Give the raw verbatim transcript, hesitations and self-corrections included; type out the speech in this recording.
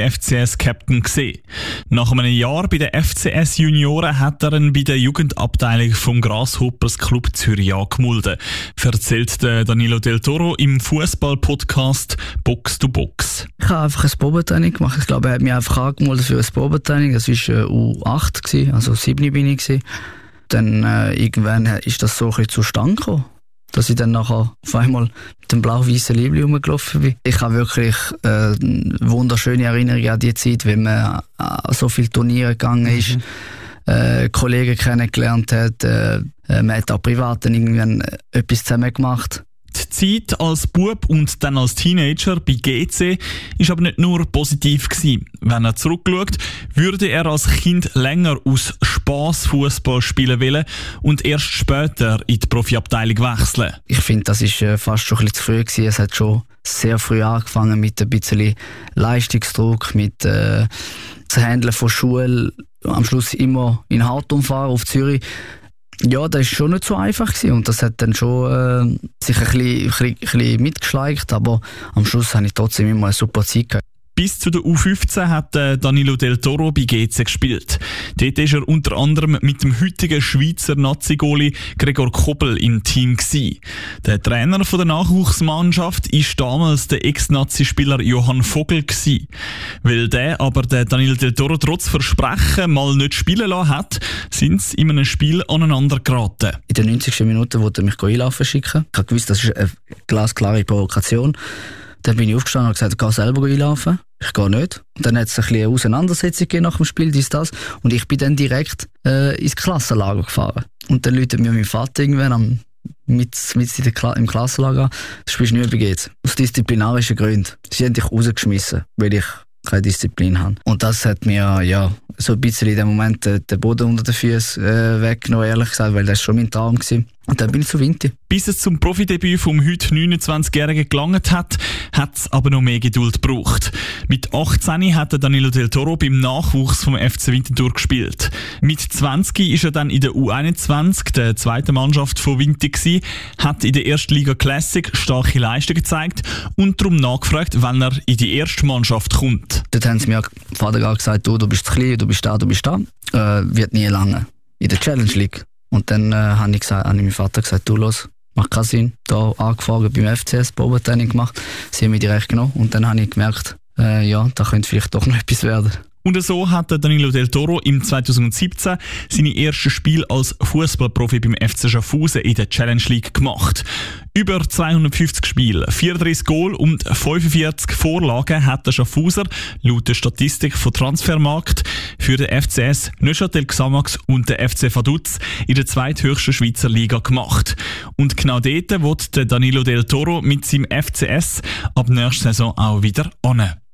F C S-Captain gesehen. Nach einem Jahr bei den F C S-Junioren hat er ihn bei der Jugendabteilung vom Grasshoppers Club Zürich angemeldet, erzählt Danilo Del Toro im Fußball-Podcast Box to Box. Ich habe einfach ein Probetraining gemacht. Ich glaube, er hat mich einfach angemeldet für ein Probetraining. Das war U acht, also sieben bin ich. Dann äh, irgendwann ist das so ein bisschen zustande gekommen, dass ich dann nachher auf einmal mit dem blau-weißen Liebling rumgelaufen bin. Ich habe wirklich äh, wunderschöne Erinnerungen an die Zeit, wenn man an so viele Turniere gegangen ist, mhm. äh, Kollegen kennengelernt hat, äh, man hat auch privat dann irgendwann etwas zusammen gemacht. Die Zeit als Bub und dann als Teenager bei G C ist aber nicht nur positiv gewesen. Wenn er zurückschaut, würde er als Kind länger aus Spass Fußball spielen wollen und erst später in die Profiabteilung wechseln. Ich finde, das ist äh, fast schon ein bisschen zu früh gewesen. Es hat schon sehr früh angefangen mit ein bisschen Leistungsdruck, mit äh, das Handeln von Schule, am Schluss immer in Hartum fahren auf Zürich. Ja, das war schon nicht so einfach gewesen. Und das hat dann schon äh, sich ein bisschen, ein, bisschen, ein bisschen mitgeschleicht, aber am Schluss habe ich trotzdem immer eine super Zeit gehabt. Bis zu der U fünfzehn hat Danilo Del Toro bei G C gespielt. Dort war er unter anderem mit dem heutigen Schweizer Nazi-Goalie Gregor Kobel im Team gewesen. Der Trainer der Nachwuchsmannschaft war damals der Ex-Nazi-Spieler Johann Vogel gewesen. Weil der aber der Danilo Del Toro trotz Versprechen mal nicht spielen lassen hat, sind sie in einem Spiel aneinander geraten. In den neunzigsten Minuten wollte er mich einlaufen schicken. Ich habe gewusst, das ist eine glasklare Provokation. Dann bin ich aufgestanden und gesagt, ich gehe selber einlaufen. Ich gehe nicht. Und dann hat es ein bisschen eine Auseinandersetzung gegeben nach dem Spiel, dies, das. Und ich bin dann direkt äh, ins Klassenlager gefahren. Und dann läutet mir mein Vater irgendwann am, mit, mit in der Kla- im Klassenlager, du spielst nicht mehr bei G C. Aus disziplinarischen Gründen. Sie haben dich rausgeschmissen, weil ich keine Disziplin habe. Und das hat mir ja so ein bisschen in dem Moment äh, den Boden unter den Füßen äh, weggenommen, ehrlich gesagt, weil das schon mein Traum war. Und dann bin ich zu Vinti. Bis es zum Profidebüt vom heute neunundzwanzigjährigen gelangt hat, hat es aber noch mehr Geduld gebraucht. Mit achtzehn hat Danilo Del Toro beim Nachwuchs vom F C Winterthur gespielt. Mit zwanzig ist er dann in der U einundzwanzig, der zweiten Mannschaft von Vinti gewesen, hat in der ersten Liga Classic starke Leistungen gezeigt und darum nachgefragt, wann er in die erste Mannschaft kommt. Dort haben sie mir Vater gesagt, du, du bist zu klein, du bist da, du bist da. Äh, wird nie lange. In der Challenge League. Und dann äh, habe ich, gesagt, hab ich meinem Vater gesagt, du los, macht keinen Sinn. Da angefangen beim F C S, Probetraining gemacht, sie haben mich direkt genommen und dann habe ich gemerkt, äh, ja, da könnte vielleicht doch noch etwas werden. Und so hat Danilo Del Toro im zweitausendsiebzehn seine ersten Spiele als Fußballprofi beim F C Schaffhausen in der Challenge League gemacht. Über zweihundertfünfzig Spiele, vierunddreißig Goal und fünfundvierzig Vorlagen hat der Schaffhauser laut der Statistik von Transfermarkt für den F C S, Neuchâtel Xamax und den F C Vaduz in der zweithöchsten Schweizer Liga gemacht. Und genau dort wird Danilo Del Toro mit seinem F C S ab nächster Saison auch wieder an.